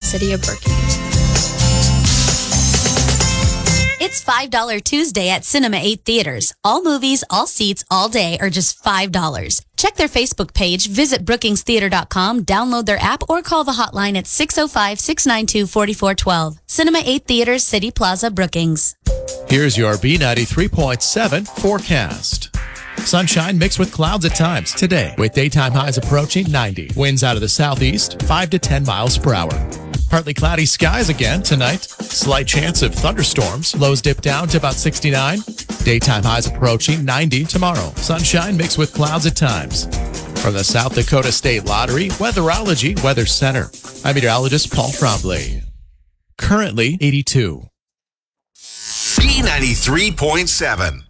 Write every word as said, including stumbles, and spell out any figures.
city of Brookings. It's five dollar Tuesday at Cinema eight Theaters. All movies, all seats, all day are just five dollars. Check their Facebook page, visit brookings theater dot com, download their app, or call the hotline at six oh five, six nine two, four four one two. Cinema eight Theaters, City Plaza, Brookings. Here's your B ninety-three point seven forecast. Sunshine mixed with clouds at times today, with daytime highs approaching ninety. Winds out of the southeast, five to ten miles per hour. Partly cloudy skies again tonight. Slight chance of thunderstorms. Lows dip down to about sixty-nine. Daytime highs approaching ninety tomorrow. Sunshine mixed with clouds at times. From the South Dakota State Lottery Weatherology Weather Center, I'm meteorologist Paul Trombley. Currently eighty-two. B ninety-three point seven.